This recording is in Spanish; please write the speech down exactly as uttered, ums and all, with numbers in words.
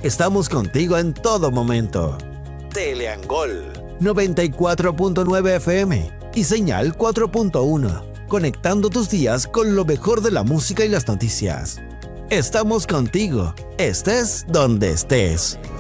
Estamos contigo en todo momento. Teleangol noventa y cuatro punto nueve F M y señal cuatro punto uno, conectando tus días con lo mejor de la música y las noticias. Estamos contigo, estés donde estés.